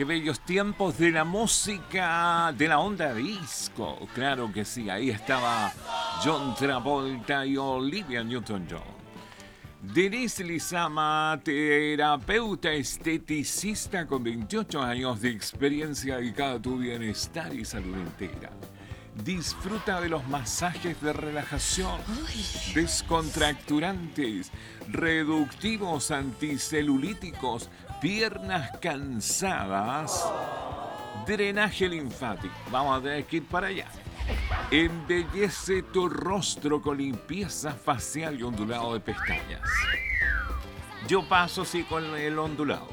Qué bellos tiempos de la música, de la onda disco. Claro que sí, ahí estaba John Travolta y Olivia Newton-John. Denise Lizama, terapeuta esteticista con 28 años de experiencia dedicada a tu bienestar y salud entera. Disfruta de los masajes de relajación, descontracturantes, reductivos, anticelulíticos, piernas cansadas, drenaje linfático. Vamos a tener que ir para allá. Embellece tu rostro con limpieza facial y ondulado de pestañas. Yo paso sí con el ondulado.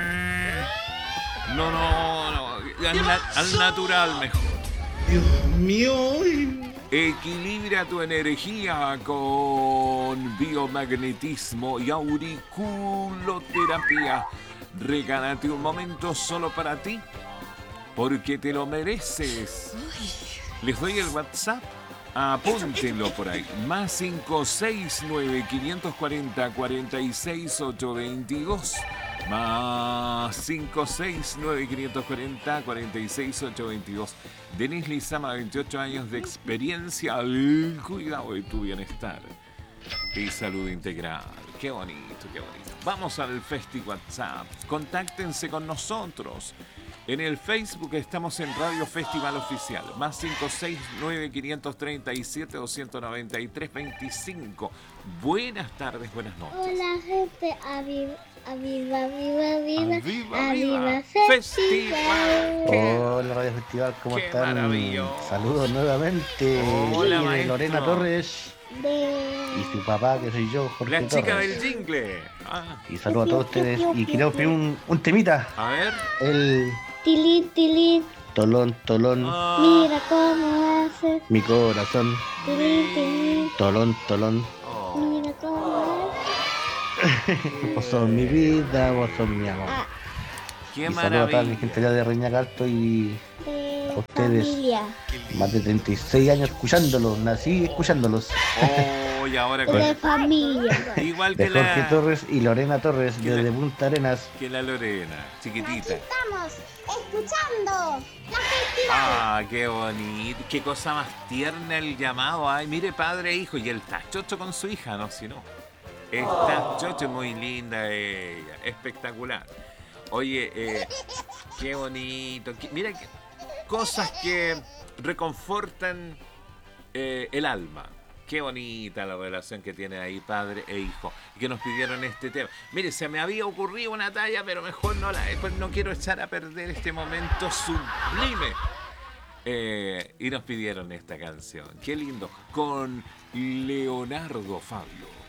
No. Al natural mejor. Dios mío. Equilibra tu energía con biomagnetismo y auriculoterapia. Regálate un momento solo para ti, porque te lo mereces. Les doy el WhatsApp, apúntenlo por ahí. Más 569-540-46822. Más 569-540-46822. Denise Lizama, 28 años de experiencia al cuidado de tu bienestar y salud integral. Qué bonito, qué bonito. Vamos al Festi WhatsApp. Contáctense con nosotros. En el Facebook estamos en Radio Festival Oficial. Más 569-537-293-25. Buenas tardes, buenas noches. Hola, gente. Aviva Festival. Hola Radio Festival, ¿cómo Qué están? maravilloso. Saludos nuevamente. Hola, Y maestro. Lorena Torres y su papá, que soy yo, Jorge La chica Torres. del jingle. Y saludos a todos ustedes. Y queremos pedir un temita. A ver. El Tilín. tolón, Mira cómo hace. mi corazón. Tilín. Tolón. Mira cómo Vos sos mi vida, vos sos mi amor. hace. Qué Y saludos a toda mi maravilla. gente allá de Reñaca Alto y De ustedes. familia. más de 36 años escuchándolos. Nací escuchándolos. Oh, y ahora con... De familia. Igual De que Jorge la... Torres y Lorena Torres Que desde la- Punta Arenas. Que la Lorena, chiquitita. Estamos escuchando la festival. Ah, qué bonito. Qué cosa más tierna el llamado. Ay, mire, padre e hijo. Y él está chocho con su hija, ¿no? Si no. Está chocho, muy linda ella. Espectacular. Oye, qué bonito. Mira, cosas que reconfortan el alma. Qué bonita la relación que tiene ahí padre e hijo. Y que nos pidieron este tema. Mire, se me había ocurrido una talla, pero mejor pues no quiero echar a perder este momento sublime. Y nos pidieron esta canción. Qué lindo. Con Leonardo Fabio.